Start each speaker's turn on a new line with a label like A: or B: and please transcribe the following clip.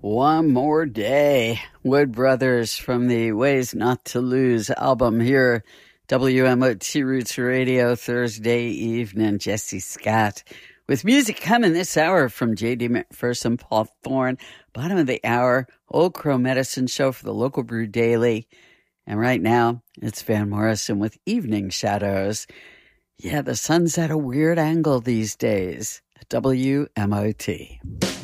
A: One More Day. Wood Brothers from the Ways Not to Lose album here. WMOT Roots Radio, Thursday evening. Jesse Scott with music coming this hour from J.D. McPherson, Paul Thorne. Bottom of the hour, Old Crow Medicine Show for the Local Brew Daily. And right now, it's Van Morrison with Evening Shadows. Yeah, the sun's at a weird angle these days. WMOT.